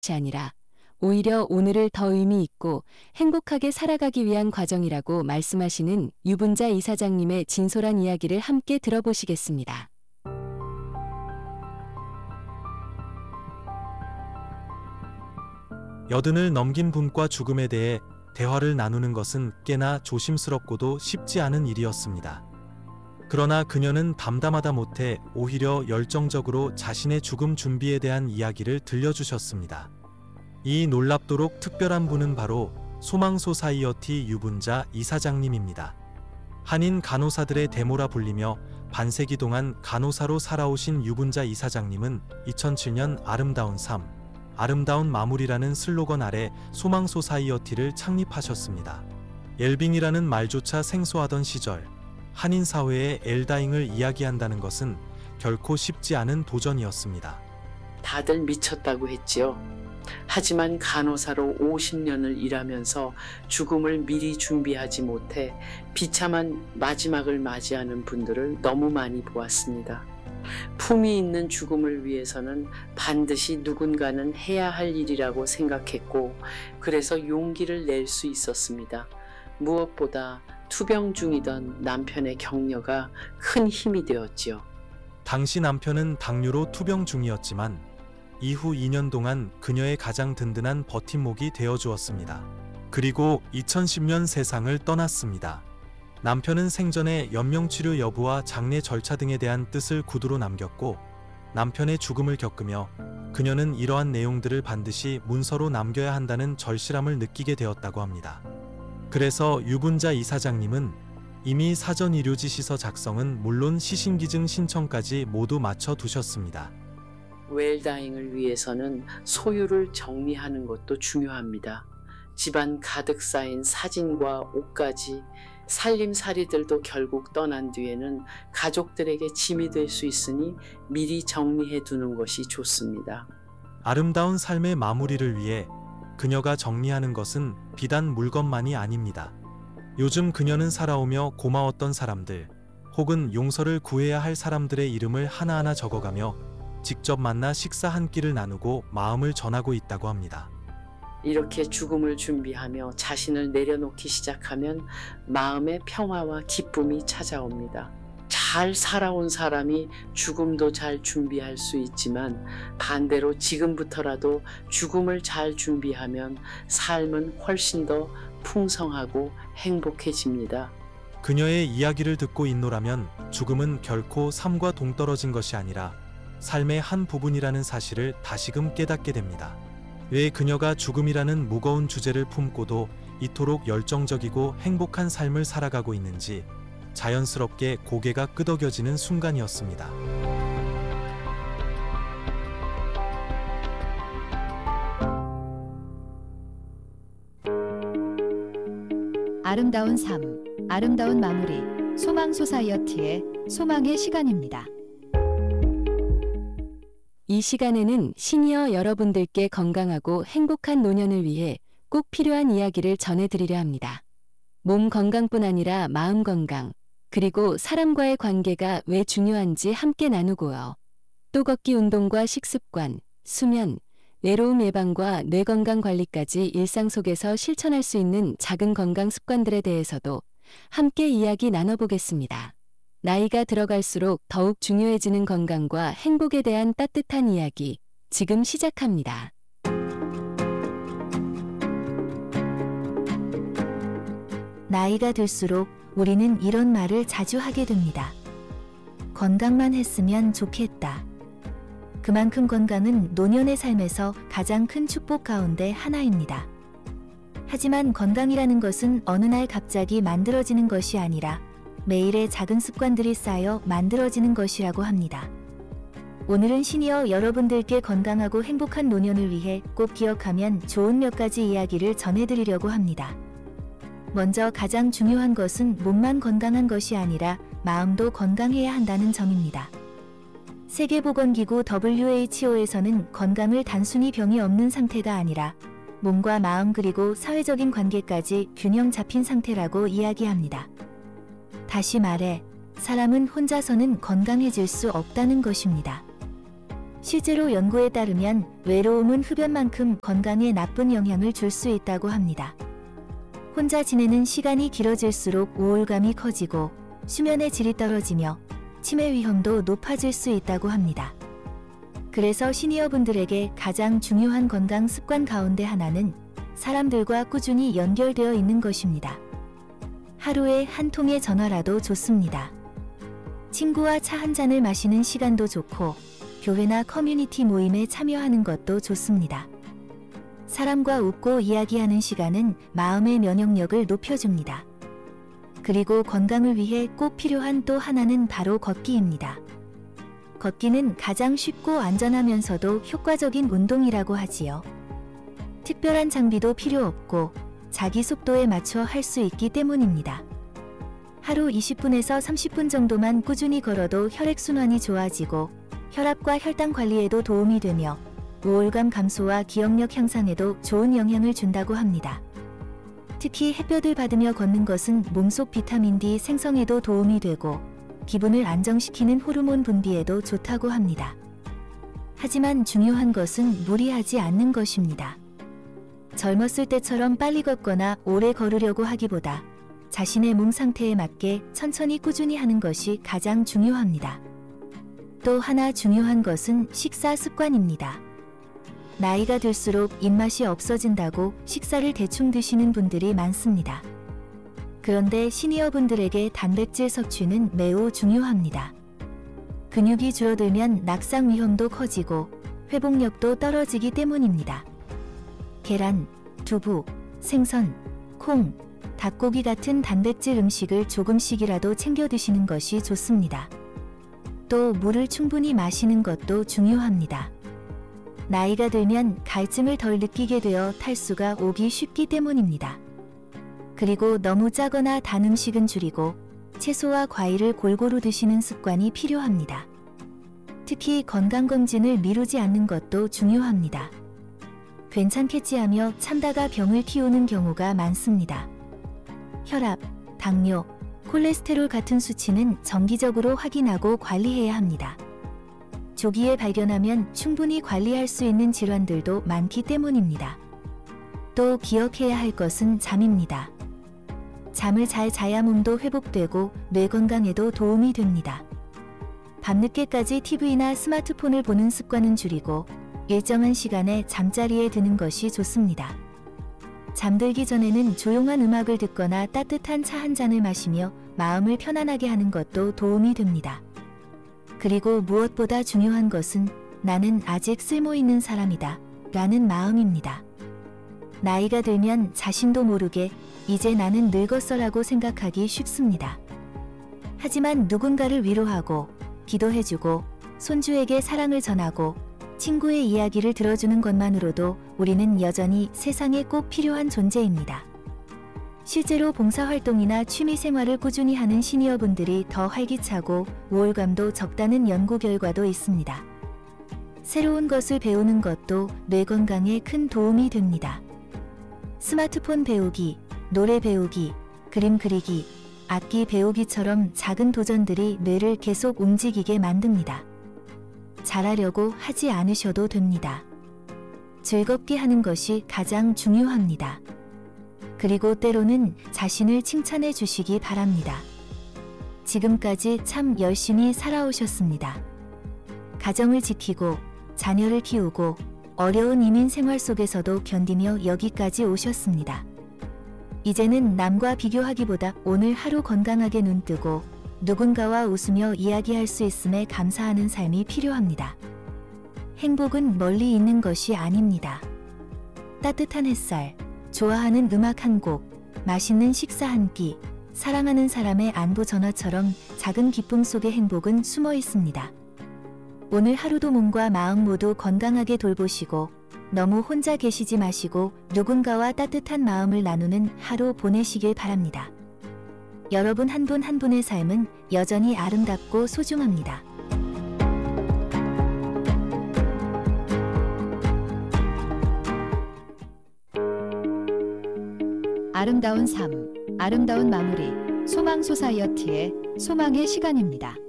아니라 오히려 오늘을 더 의미 있고 행복하게 살아가기 위한 과정이라고 말씀하시는 유분자 이사장님의 진솔한 이야기를 함께 들어보시겠습니다. 여든을 넘긴 분과 죽음에 대해 대화를 나누는 것은 꽤나 조심스럽고도 쉽지 않은 일이었습니다. 그러나 그녀는 담담하다 못해 오히려 열정적으로 자신의 죽음 준비에 대한 이야기를 들려주셨습니다. 이 놀랍도록 특별한 분은 바로 소망소사이어티 유분자 이사장님입니다. 한인 간호사들의 데모라 불리며 반세기 동안 간호사로 살아오신 유분자 이사장님은 2007년 아름다운 삶, 아름다운 마무리라는 슬로건 아래 소망소사이어티를 창립하셨습니다. 엘빙이라는 말조차 생소하던 시절, 한인 사회의 엘다잉을 이야기한다는 것은 결코 쉽지 않은 도전이었습니다. 다들 미쳤다고 했지요. 하지만 간호사로 50년을 일하면서 죽음을 미리 준비하지 못해 비참한 마지막을 맞이하는 분들을 너무 많이 보았습니다. 품위 있는 죽음을 위해서는 반드시 누군가는 해야 할 일이라고 생각했고, 그래서 용기를 낼 수 있었습니다. 무엇보다 투병 중이던 남편의 격려가 큰 힘이 되었지요. 당시 남편은 당뇨로 투병 중이었지만 이후 2년 동안 그녀의 가장 든든한 버팀목이 되어주었습니다. 그리고 2010년 세상을 떠났습니다. 남편은 생전에 연명치료 여부와 장례 절차 등에 대한 뜻을 구두로 남겼고, 남편의 죽음을 겪으며 그녀는 이러한 내용들을 반드시 문서로 남겨야 한다는 절실함을 느끼게 되었다고 합니다. 그래서 유분자 이사장님은 이미 사전 의료지시서 작성은 물론 시신기증 신청까지 모두 마쳐 두셨습니다. 웰다잉을 위해서는 소유를 정리하는 것도 중요합니다. 집안 가득 쌓인 사진과 옷까지, 살림살이들도 결국 떠난 뒤에는 가족들에게 짐이 될 수 있으니 미리 정리해 두는 것이 좋습니다. 아름다운 삶의 마무리를 위해 그녀가 정리하는 것은 비단 물건만이 아닙니다. 요즘 그녀는 살아오며 고마웠던 사람들, 혹은 용서를 구해야 할 사람들의 이름을 하나하나 적어가며 직접 만나 식사 한 끼를 나누고 마음을 전하고 있다고 합니다. 이렇게 죽음을 준비하며 자신을 내려놓기 시작하면 마음의 평화와 기쁨이 찾아옵니다. 잘 살아온 사람이 죽음도 잘 준비할 수 있지만, 반대로 지금부터라도 죽음을 잘 준비하면 삶은 훨씬 더 풍성하고 행복해집니다. 그녀의 이야기를 듣고 있노라면 죽음은 결코 삶과 동떨어진 것이 아니라 삶의 한 부분이라는 사실을 다시금 깨닫게 됩니다. 왜 그녀가 죽음이라는 무거운 주제를 품고도 이토록 열정적이고 행복한 삶을 살아가고 있는지 자연스럽게 고개가 끄덕여지는 순간이었습니다. 아름다운 삶, 아름다운 마무리, 소망소사이어티의 소망의 시간입니다. 이 시간에는 시니어 여러분들께 건강하고 행복한 노년을 위해 꼭 필요한 이야기를 전해드리려 합니다. 몸 건강뿐 아니라 마음 건강, 그리고 사람과의 관계가 왜 중요한지 함께 나누고요. 또 걷기 운동과 식습관, 수면, 외로움 예방과 뇌 건강 관리까지 일상 속에서 실천할 수 있는 작은 건강 습관들에 대해서도 함께 이야기 나눠보겠습니다. 나이가 들어갈수록 더욱 중요해지는 건강과 행복에 대한 따뜻한 이야기, 지금 시작합니다. 나이가 들수록 우리는 이런 말을 자주 하게 됩니다. 건강만 했으면 좋겠다. 그만큼 건강은 노년의 삶에서 가장 큰 축복 가운데 하나입니다. 하지만 건강이라는 것은 어느 날 갑자기 만들어지는 것이 아니라 매일의 작은 습관들이 쌓여 만들어지는 것이라고 합니다. 오늘은 시니어 여러분들께 건강하고 행복한 노년을 위해 꼭 기억하면 좋은 몇 가지 이야기를 전해드리려고 합니다. 먼저 가장 중요한 것은 몸만 건강한 것이 아니라 마음도 건강해야 한다는 점입니다. 세계보건기구 WHO에서는 건강을 단순히 병이 없는 상태가 아니라 몸과 마음 그리고 사회적인 관계까지 균형 잡힌 상태라고 이야기합니다. 다시 말해, 사람은 혼자서는 건강해질 수 없다는 것입니다. 실제로 연구에 따르면 외로움은 흡연만큼 건강에 나쁜 영향을 줄 수 있다고 합니다. 혼자 지내는 시간이 길어질수록 우울감이 커지고 수면의 질이 떨어지며 치매 위험도 높아질 수 있다고 합니다. 그래서 시니어분들에게 가장 중요한 건강 습관 가운데 하나는 사람들과 꾸준히 연결되어 있는 것입니다. 하루에 한 통의 전화라도 좋습니다. 친구와 차 한 잔을 마시는 시간도 좋고 교회나 커뮤니티 모임에 참여하는 것도 좋습니다. 사람과 웃고 이야기하는 시간은 마음의 면역력을 높여줍니다. 그리고 건강을 위해 꼭 필요한 또 하나는 바로 걷기입니다. 걷기는 가장 쉽고 안전하면서도 효과적인 운동이라고 하지요. 특별한 장비도 필요 없고 자기 속도에 맞춰 할 수 있기 때문입니다. 하루 20분에서 30분 정도만 꾸준히 걸어도 혈액순환이 좋아지고 혈압과 혈당 관리에도 도움이 되며 우울감 감소와 기억력 향상에도 좋은 영향을 준다고 합니다. 특히 햇볕을 받으며 걷는 것은 몸속 비타민 D 생성에도 도움이 되고 기분을 안정시키는 호르몬 분비에도 좋다고 합니다. 하지만 중요한 것은 무리하지 않는 것입니다. 젊었을 때처럼 빨리 걷거나 오래 걸으려고 하기보다 자신의 몸 상태에 맞게 천천히 꾸준히 하는 것이 가장 중요합니다. 또 하나 중요한 것은 식사 습관입니다. 나이가 들수록 입맛이 없어진다고 식사를 대충 드시는 분들이 많습니다. 그런데 시니어분들에게 단백질 섭취는 매우 중요합니다. 근육이 줄어들면 낙상 위험도 커지고 회복력도 떨어지기 때문입니다. 계란, 두부, 생선, 콩, 닭고기 같은 단백질 음식을 조금씩이라도 챙겨 드시는 것이 좋습니다. 또 물을 충분히 마시는 것도 중요합니다. 나이가 들면 갈증을 덜 느끼게 되어 탈수가 오기 쉽기 때문입니다. 그리고 너무 짜거나 단 음식은 줄이고 채소와 과일을 골고루 드시는 습관이 필요합니다. 특히 건강검진을 미루지 않는 것도 중요합니다. 괜찮겠지 하며 참다가 병을 키우는 경우가 많습니다. 혈압, 당뇨, 콜레스테롤 같은 수치는 정기적으로 확인하고 관리해야 합니다. 조기에 발견하면 충분히 관리할 수 있는 질환들도 많기 때문입니다. 또 기억해야 할 것은 잠입니다. 잠을 잘 자야 몸도 회복되고 뇌 건강에도 도움이 됩니다. 밤늦게까지 TV나 스마트폰을 보는 습관은 줄이고 일정한 시간에 잠자리에 드는 것이 좋습니다. 잠들기 전에는 조용한 음악을 듣거나 따뜻한 차 한 잔을 마시며 마음을 편안하게 하는 것도 도움이 됩니다. 그리고 무엇보다 중요한 것은 나는 아직 쓸모있는 사람이다 라는 마음입니다. 나이가 들면 자신도 모르게 이제 나는 늙었어라고 생각하기 쉽습니다. 하지만 누군가를 위로하고 기도해주고 손주에게 사랑을 전하고 친구의 이야기를 들어주는 것만으로도 우리는 여전히 세상에 꼭 필요한 존재입니다. 실제로 봉사활동이나 취미생활을 꾸준히 하는 시니어분들이 더 활기차고 우울감도 적다는 연구 결과도 있습니다. 새로운 것을 배우는 것도 뇌 건강에 큰 도움이 됩니다. 스마트폰 배우기, 노래 배우기, 그림 그리기, 악기 배우기처럼 작은 도전들이 뇌를 계속 움직이게 만듭니다. 잘하려고 하지 않으셔도 됩니다. 즐겁게 하는 것이 가장 중요합니다. 그리고 때로는 자신을 칭찬해 주시기 바랍니다. 지금까지 참 열심히 살아오셨습니다. 가정을 지키고 자녀를 키우고 어려운 이민 생활 속에서도 견디며 여기까지 오셨습니다. 이제는 남과 비교하기보다 오늘 하루 건강하게 눈뜨고 누군가와 웃으며 이야기할 수 있음에 감사하는 삶이 필요합니다. 행복은 멀리 있는 것이 아닙니다. 따뜻한 햇살, 좋아하는 음악 한 곡, 맛있는 식사 한 끼, 사랑하는 사람의 안부 전화처럼 작은 기쁨 속에 행복은 숨어 있습니다. 오늘 하루도 몸과 마음 모두 건강하게 돌보시고 너무 혼자 계시지 마시고 누군가와 따뜻한 마음을 나누는 하루 보내시길 바랍니다. 여러분 한 분 한 분의 삶은 여전히 아름답고 소중합니다. 아름다운 삶, 아름다운 마무리, 소망 소사이어티의 소망의 시간입니다.